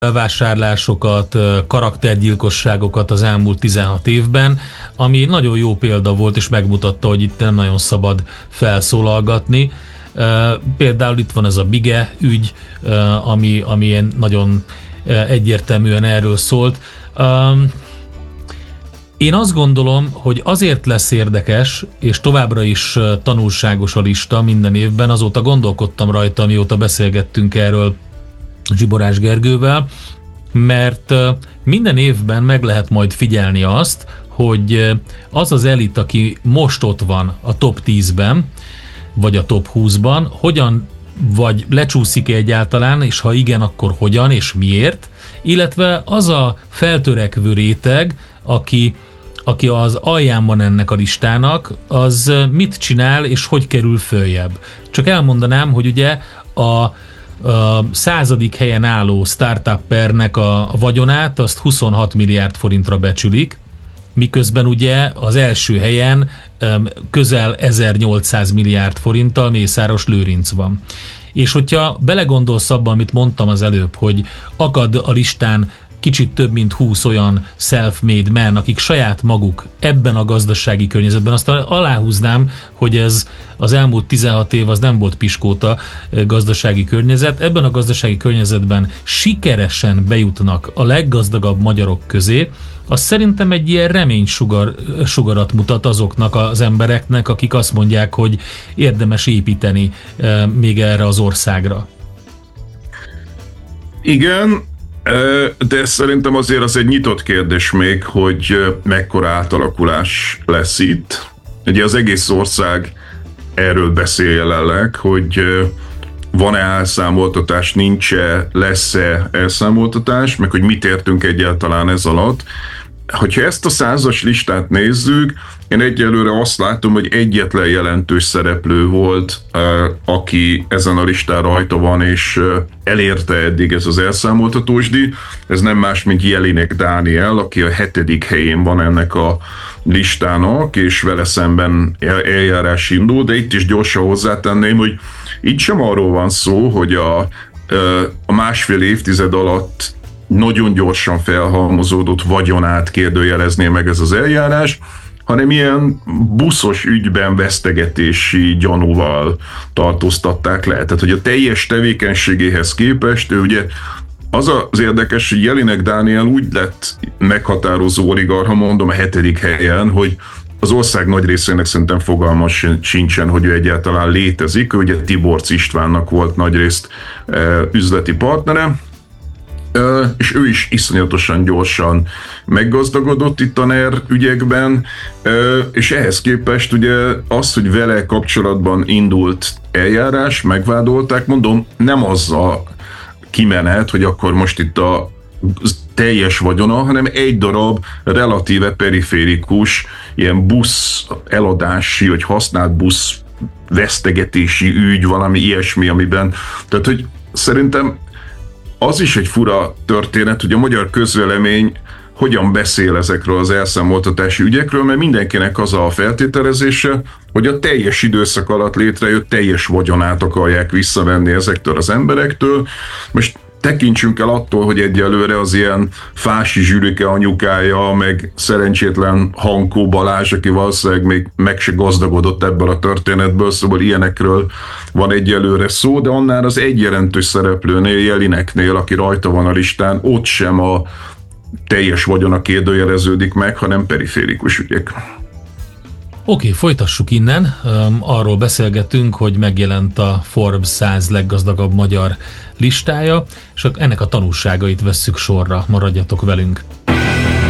vásárlásokat, karaktergyilkosságokat az elmúlt 16 évben, ami nagyon jó példa volt, és megmutatta, hogy itt nem nagyon szabad felszólalgatni. Például itt van ez a Bige ügy, ami nagyon egyértelműen erről szólt. Én azt gondolom, hogy azért lesz érdekes, és továbbra is tanulságos a lista minden évben, azóta gondolkodtam rajta, mióta beszélgettünk erről Zsiborás Gergővel, mert minden évben meg lehet majd figyelni azt, hogy az az elit, aki most ott van a top 10-ben, vagy a top 20-ban, hogyan vagy lecsúszik egyáltalán, és ha igen, akkor hogyan és miért, illetve az a feltörekvő réteg, aki az alján van ennek a listának, az mit csinál és hogy kerül följebb. Csak elmondanám, hogy ugye a 100. helyen álló startuppernek a vagyonát azt 26 milliárd forintra becsülik, miközben ugye az első helyen közel 1800 milliárd forinttal Mészáros Lőrinc van. És hogyha belegondolsz abba, amit mondtam az előbb, hogy akad a listán kicsit több mint 20 olyan self-made man, akik saját maguk ebben a gazdasági környezetben, azt aláhúznám, hogy ez az elmúlt 16 év az nem volt piskóta gazdasági környezet, ebben a gazdasági környezetben sikeresen bejutnak a leggazdagabb magyarok közé, az szerintem egy ilyen reménysugarat mutat azoknak az embereknek, akik azt mondják, hogy érdemes építeni még erre az országra. Igen, de szerintem azért az egy nyitott kérdés még, hogy mekkora átalakulás lesz itt. Ugye az egész ország erről beszél jelenleg, hogy van-e elszámoltatás, nincs-e, lesz-e elszámoltatás, meg hogy mit értünk egyáltalán ez alatt. Hogyha ezt a 100-as listát nézzük, én egyelőre azt látom, hogy egyetlen jelentős szereplő volt, aki ezen a listán rajta van, és elérte eddig ez az elszámoltatós díj. Ez nem más, mint Jelinek Dániel, aki a 7. helyén van ennek a listának, és vele szemben eljárás indul, de itt is gyorsan hozzátenném, hogy itt sem arról van szó, hogy a másfél évtized alatt nagyon gyorsan felhalmozódott vagyonát kérdőjelezné meg ez az eljárás, hanem ilyen buszos ügyben vesztegetési gyanúval tartóztatták le. Tehát, hogy a teljes tevékenységéhez képest, ő ugye az érdekes, hogy Jelinek Dániel úgy lett meghatározó oligarcha, mondom, a 7. helyen, hogy az ország nagy részének szerintem fogalma sincsen, hogy ő egyáltalán létezik. Ő ugye Tiborcs Istvánnak volt nagyrészt üzleti partnere, és ő is iszonyatosan gyorsan meggazdagodott itt a NER ügyekben, és ehhez képest ugye az, hogy vele kapcsolatban indult eljárás, megvádolták, mondom, nem az a kimenet, hogy akkor most itt a teljes vagyona, hanem egy darab relatíve periférikus ilyen busz eladási, vagy használt busz vesztegetési ügy, valami ilyesmi, amiben, tehát hogy szerintem az is egy fura történet, hogy a magyar közvélemény hogyan beszél ezekről az elszámoltatási ügyekről, mert mindenkinek az a feltételezése, hogy a teljes időszak alatt létrejött teljes vagyonát akarják visszavenni ezektől az emberektől. Most tekintsünk el attól, hogy egyelőre az ilyen Fási Zsürike anyukája, meg szerencsétlen Hankó Balázs, aki valószínűleg még meg se gazdagodott ebből a történetből, szóval ilyenekről van egyelőre szó, de annál az egy jelentős szereplőnél, Jelineknél, aki rajta van a listán, ott sem a teljes vagyona kérdőjeleződik meg, hanem periférikus ügyek. Oké, folytassuk innen. Arról beszélgetünk, hogy megjelent a Forbes 100 leggazdagabb magyar listája, és ennek a tanulságait vesszük sorra. Maradjatok velünk!